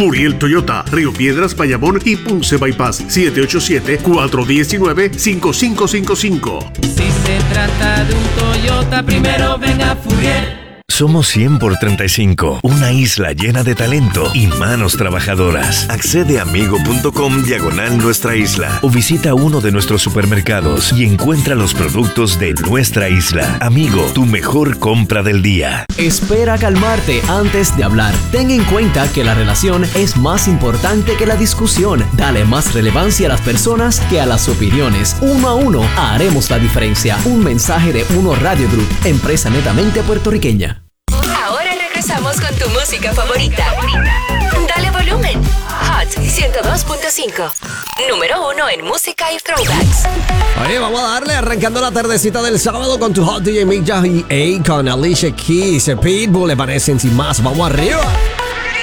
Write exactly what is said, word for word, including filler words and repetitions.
Furiel Toyota, Río Piedras, Bayamón y Ponce Bypass. siete ocho siete, cuatro uno nueve, cinco cinco cinco cinco. Si se trata de un Toyota, primero venga Furiel. Somos cien por treinta y cinco, una isla llena de talento y manos trabajadoras. Accede a amigo.com diagonal nuestra isla o visita uno de nuestros supermercados y encuentra los productos de nuestra isla. Amigo, tu mejor compra del día. Espera calmarte antes de hablar. Ten en cuenta que la relación es más importante que la discusión. Dale más relevancia a las personas que a las opiniones. Uno a uno haremos la diferencia. Un mensaje de Uno Radio Group, empresa netamente puertorriqueña. Regresamos con tu música favorita. Dale volumen. Hot ciento dos punto cinco. Número uno en música y throwbacks. Oye, vamos a darle arrancando la tardecita del sábado con tu Hot D J Mick Jagger y A con Alicia Keys, Pitbull, Evanescence y más. Vamos arriba.